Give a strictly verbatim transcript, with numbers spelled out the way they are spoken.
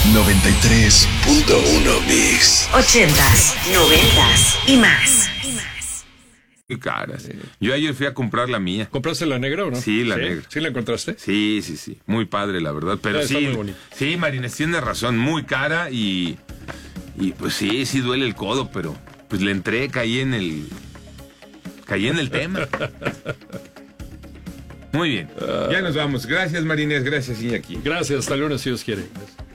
noventa y tres punto uno Mix. Ochentas, noventas y más. Qué caras. Yo ayer fui a comprar la mía. ¿Compraste la negra o no? Sí, la ¿Sí? negra. ¿Sí la encontraste? Sí, sí, sí. Muy padre, la verdad. Pero Ah, está sí, muy bonita. sí, Marines, tiene razón. Muy cara y, y pues sí, sí duele el codo, pero pues le entré, caí en el, caí en el tema. Muy bien. Ya nos vamos. Gracias, Marines. Gracias, Iñaki. Gracias, hasta el lunes si Dios quiere.